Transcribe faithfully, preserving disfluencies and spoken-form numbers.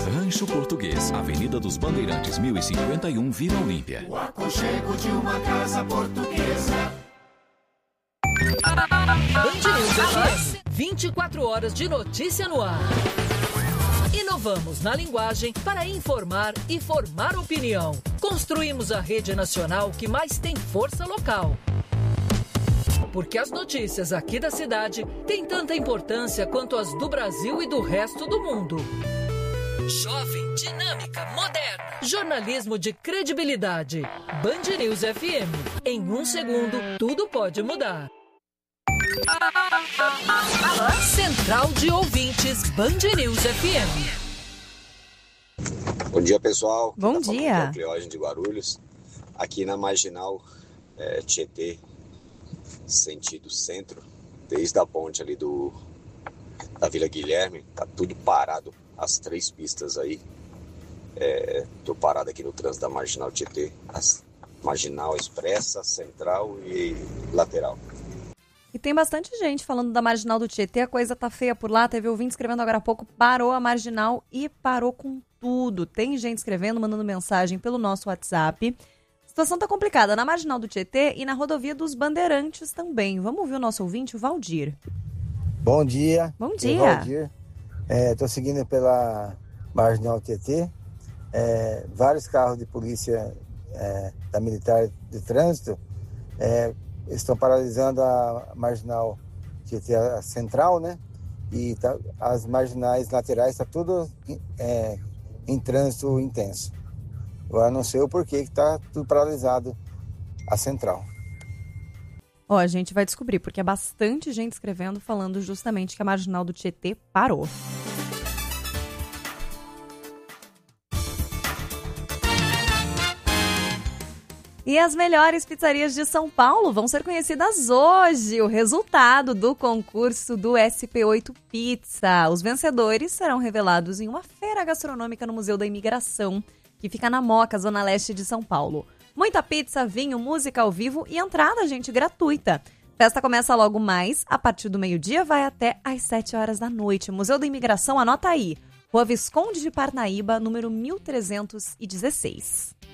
Rancho Português, Avenida dos Bandeirantes, mil e cinquenta e um, Vila Olímpia. O aconchego de uma casa portuguesa. Band News F M, vinte e quatro horas de notícia no ar. Inovamos na linguagem para informar e formar opinião. Construímos a rede nacional que mais tem força local. Porque as notícias aqui da cidade têm tanta importância quanto as do Brasil e do resto do mundo. Jovem, dinâmica, moderna. Jornalismo de credibilidade. Band News F M. Em um segundo, tudo pode mudar. Central de Ouvintes, Band News F M. Bom dia, pessoal. Bom tá dia. Aqui é o Cleógeno de Guarulhos. Aqui na Marginal é, Tietê, sentido centro, desde a ponte ali do, da Vila Guilherme, tá tudo parado, as três pistas aí. É, tô parado aqui no trânsito da Marginal Tietê, as Marginal Expressa, Central e Lateral. E tem bastante gente falando da Marginal do Tietê, a coisa tá feia por lá, teve ouvinte escrevendo agora há pouco, parou a Marginal e parou com tudo. Tem gente escrevendo, mandando mensagem pelo nosso WhatsApp. A situação tá complicada na Marginal do Tietê e na rodovia dos Bandeirantes também. Vamos ouvir o nosso ouvinte, o Valdir. Bom dia. Bom dia. Eu, Valdir. É, tô seguindo pela Marginal Tietê. É, vários carros de polícia é, da Militar de Trânsito é, estão paralisando a Marginal Tietê, a central, né? E tá, as marginais laterais tá tudo é, em trânsito intenso. Agora não sei o porquê que está tudo paralisado a central. Ó, a gente vai descobrir, porque é bastante gente escrevendo falando justamente que a Marginal do Tietê parou. E as melhores pizzarias de São Paulo vão ser conhecidas hoje. O resultado do concurso do S P oito Pizza. Os vencedores serão revelados em uma feira gastronômica no Museu da Imigração, que fica na Moca, zona leste de São Paulo. Muita pizza, vinho, música ao vivo e entrada, gente, gratuita. Festa começa logo mais, a partir do meio-dia, vai até às sete horas da noite. Museu da Imigração, anota aí. Rua Visconde de Parnaíba, número mil trezentos e dezesseis.